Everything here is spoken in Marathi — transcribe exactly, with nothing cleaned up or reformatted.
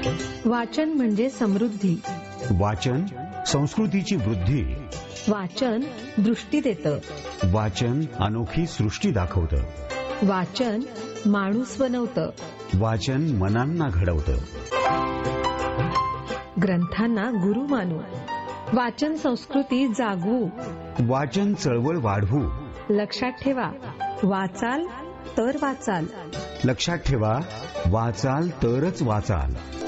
वाचन म्हणजे समृद्धी. वाचन संस्कृतीची वृद्धी. वाचन दृष्टी देतं. वाचन अनोखी सृष्टी दाखवतं. वाचन माणूस बनवतं. वाचन मनांना घडवतं. ग्रंथांना गुरु मानू. वाचन संस्कृती जागवू. वाचन चळवळ वाढवू. लक्षात ठेवा, वाचाल तर वाचाल. लक्षात ठेवा, वाचाल तरच वाचाल.